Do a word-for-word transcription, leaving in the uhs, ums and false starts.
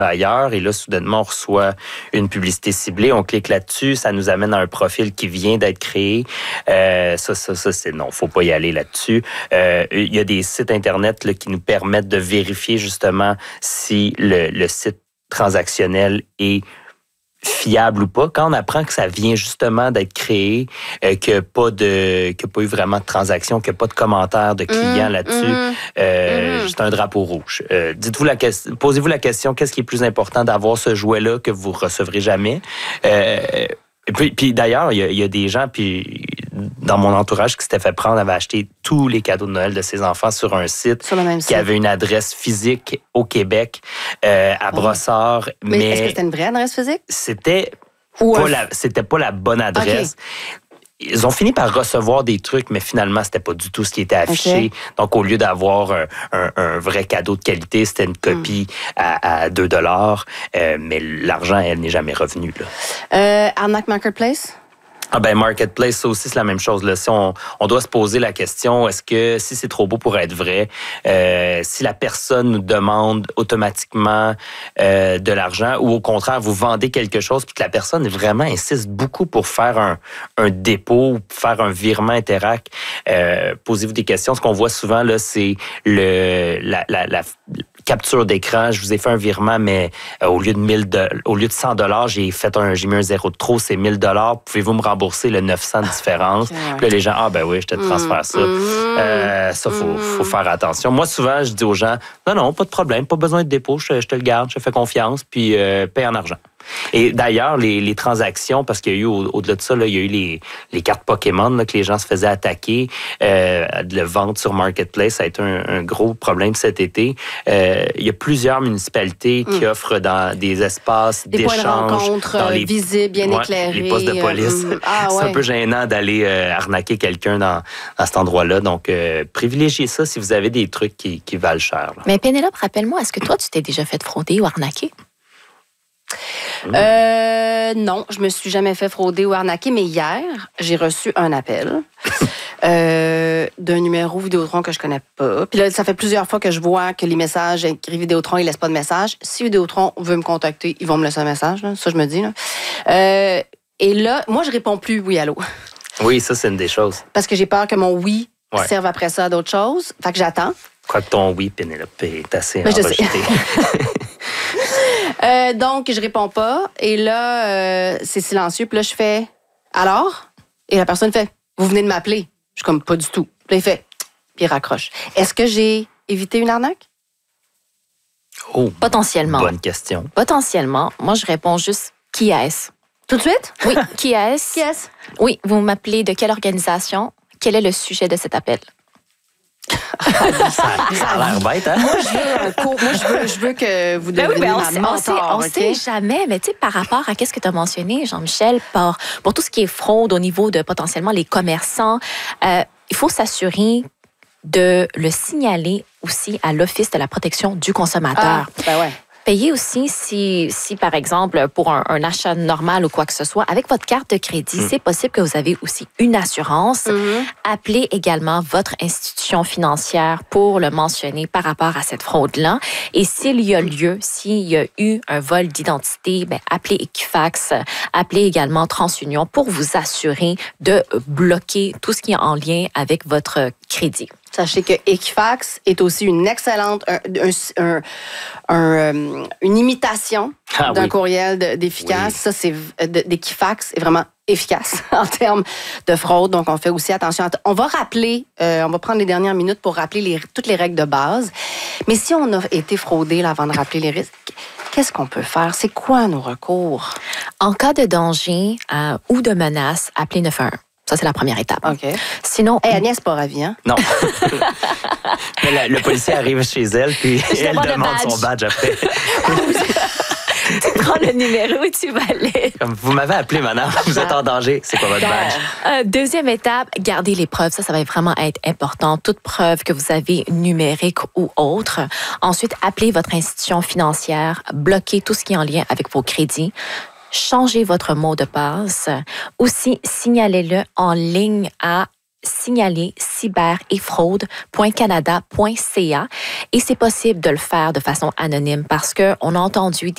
ailleurs et là, soudainement, on reçoit une publicité ciblée, on clique là-dessus, ça nous amène à un profil qui vient d'être créé. Euh, ça, ça, ça, c'est non, faut pas y aller là-dessus. Euh, il y a des sites Internet là, qui nous permettent de vérifier justement si le, le site transactionnel est fiable ou pas. Quand on apprend que ça vient justement d'être créé, euh, qu'il n'y a pas de, qu'il n'y a pas eu vraiment de transaction, qu'il n'y a pas de commentaires de clients mmh, là-dessus, mmh, euh, mmh. c'est un drapeau rouge. Euh, dites-vous la question, posez-vous la question, qu'est-ce qui est plus important d'avoir ce jouet-là que vous recevrez jamais? Euh, et puis, puis d'ailleurs, il y, y a des gens, puis dans mon entourage qui s'était fait prendre, avait acheté tous les cadeaux de Noël de ses enfants sur un site sur qui site. avait une adresse physique au Québec, euh, à Brossard. Oh. Mais, mais est-ce que c'était une vraie adresse physique? C'était pas, la, c'était pas la bonne adresse. Okay. Ils ont fini par recevoir des trucs, mais finalement, c'était pas du tout ce qui était affiché. Okay. Donc, au lieu d'avoir un, un, un vrai cadeau de qualité, c'était une copie mm. à, à deux dollars. Euh, mais l'argent, elle n'est jamais revenu. Là. Euh, Arnaque Marketplace? Ah ben Marketplace, ça aussi, c'est la même chose. Là. Si on, on doit se poser la question, est-ce que si c'est trop beau pour être vrai, euh, si la personne nous demande automatiquement euh, de l'argent ou au contraire, vous vendez quelque chose puis que la personne vraiment insiste beaucoup pour faire un, un dépôt ou faire un virement Interac, euh, posez-vous des questions. Ce qu'on voit souvent, là, c'est le la, la, la capture d'écran. Je vous ai fait un virement, mais euh, au lieu de mille de, au lieu de cent dollars, j'ai fait un, j'ai mis un zéro de trop, c'est mille dollars. Pouvez-vous me rembourser le neuf cents de différence? Okay. Puis là, les gens, ah ben oui, je te transfère mmh. ça. Mmh. Euh, ça, faut, mmh. faut faire attention. Moi, souvent, je dis aux gens, non, non, pas de problème, pas besoin de dépôt, je, je te le garde, je te fais confiance, puis euh, paye en argent. Et d'ailleurs, les, les transactions, parce qu'il y a eu, au, au-delà de ça, là, il y a eu les, les cartes Pokémon là, que les gens se faisaient attaquer, euh, de le vendre sur Marketplace. Ça a été un, un gros problème cet été. Euh, il y a plusieurs municipalités qui mmh. offrent dans des espaces des d'échange. Des points de rencontre dans les, visibles, bien ouais, éclairés. Les postes de police. Euh, ah, ouais. C'est un peu gênant d'aller euh, arnaquer quelqu'un dans, dans cet endroit-là. Donc, euh, privilégiez ça si vous avez des trucs qui, qui valent cher. Là. Mais Pénélope, rappelle-moi, est-ce que toi, tu t'es déjà fait frauder ou arnaquer? Euh, non, je me suis jamais fait frauder ou arnaquer, mais hier, j'ai reçu un appel euh, d'un numéro Vidéotron que je connais pas. Puis là, ça fait plusieurs fois que je vois que les messages écrits Vidéotron, ils laissent pas de message. Si Vidéotron veut me contacter, ils vont me laisser un message. Là. Ça, je me dis. Là. Euh, et là, moi, je réponds plus oui, allô. Oui, ça, c'est une des choses. Parce que j'ai peur que mon oui ouais. serve après ça à d'autres choses. Fait que j'attends. Quoique ton oui, Pénélope, est assez ben, enregistré. Euh, donc, je réponds pas. Et là, euh, c'est silencieux. Puis là, je fais « Alors? » Et la personne fait « Vous venez de m'appeler. » Je suis comme « Pas du tout. » Puis là, il fait « Puis il raccroche. » Est-ce que j'ai évité une arnaque? Oh, potentiellement. Bonne question. Potentiellement. Moi, je réponds juste « Qui est-ce? » Tout de suite? Oui. Qui est-ce? Qui est-ce? Oui. Vous m'appelez de quelle organisation? Quel est le sujet de cet appel? ça, ça a l'air bête, hein? Moi, je veux un cours. Moi, je veux, je veux que vous deveniez ben oui, ma sait, mentor. On ne okay? sait jamais, mais tu sais, par rapport à ce que tu as mentionné, Jean-Michel, pour, pour tout ce qui est fraude au niveau de potentiellement les commerçants, euh, il faut s'assurer de le signaler aussi à l'Office de la protection du consommateur. Ah, ben ouais. Payez aussi si, si, par exemple, pour un, un achat normal ou quoi que ce soit, avec votre carte de crédit, mmh. c'est possible que vous avez aussi une assurance. Mmh. Appelez également votre institution financière pour le mentionner par rapport à cette fraude-là. Et s'il y a lieu, s'il y a eu un vol d'identité, ben, appelez Equifax, appelez également TransUnion pour vous assurer de bloquer tout ce qui est en lien avec votre crédit. Sachez que Equifax est aussi une excellente, un, un, un, un, une imitation ah, d'un oui. courriel d'efficace. Oui. Ça, c'est d'Equifax est vraiment efficace en termes de fraude. Donc, on fait aussi attention. On va rappeler, euh, on va prendre les dernières minutes pour rappeler les, toutes les règles de base. Mais si on a été fraudé là, avant de rappeler les risques, qu'est-ce qu'on peut faire? C'est quoi nos recours? En cas de danger euh, ou de menace, appelez neuf un un. Ça, c'est la première étape. OK. Sinon... Hey, Agnès, c'est pas ravi, hein? Non. Mais la, le policier arrive chez elle, puis je elle demande badge. son badge après. Tu prends le numéro et tu vas aller. Comme vous m'avez appelé, madame, vous êtes en danger. C'est quoi votre badge? Euh, deuxième étape, gardez les preuves. Ça, ça va vraiment être important. Toute preuve que vous avez numérique ou autre. Ensuite, appelez votre institution financière. Bloquez tout ce qui est en lien avec vos crédits. Changez votre mot de passe. Aussi, signalez-le en ligne à signaler cyber et fraude point canada point c a et c'est possible de le faire de façon anonyme parce qu'on a entendu